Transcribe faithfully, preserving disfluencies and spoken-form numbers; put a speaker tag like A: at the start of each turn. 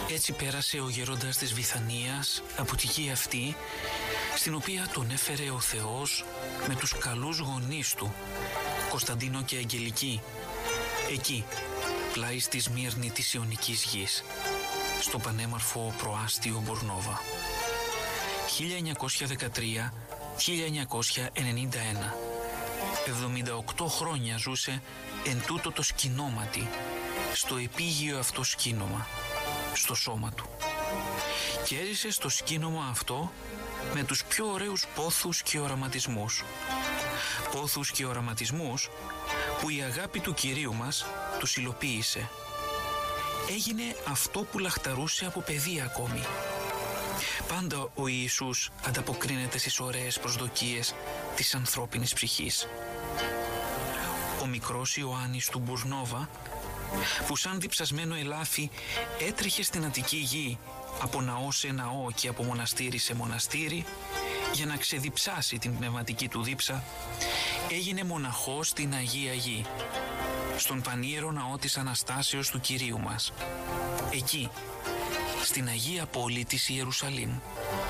A: Έτσι πέρασε ο γέροντας της Βηθανίας από τη γη αυτή, στην οποία τον έφερε ο Θεός με τους καλούς γονείς του, Κωνσταντίνο και Αγγελική, εκεί, πλάι στη Σμύρνη της Ιωνικής γης, στο πανέμορφο προάστιο Μπουρνόβα. χίλια εννιακόσια δεκατρία με χίλια εννιακόσια ενενήντα ένα. εβδομήντα οκτώ χρόνια ζούσε εν τούτο το σκηνώματι, στο επίγειο αυτό σκήνομα, στο σώμα του. Και έρισε στο σκήνομα αυτό με τους πιο ωραίους πόθους και οραματισμούς. Πόθους και οραματισμούς που η αγάπη του Κυρίου μας τους υλοποίησε. Έγινε αυτό που λαχταρούσε από παιδί ακόμη. Πάντα ο Ιησούς ανταποκρίνεται στις ωραίες προσδοκίες της ανθρώπινης ψυχής. Ο μικρός Ιωάννης του Μπουρνόβα, που σαν διψασμένο ελάφι έτρεχε στην Αττική γη από ναό σε ναό και από μοναστήρι σε μοναστήρι για να ξεδιψάσει την πνευματική του δίψα, έγινε μοναχός στην Αγία Γη, στον πανίερο ναό της Αναστάσεως του Κυρίου μας, εκεί, στην Αγία Πόλη της Ιερουσαλήμ.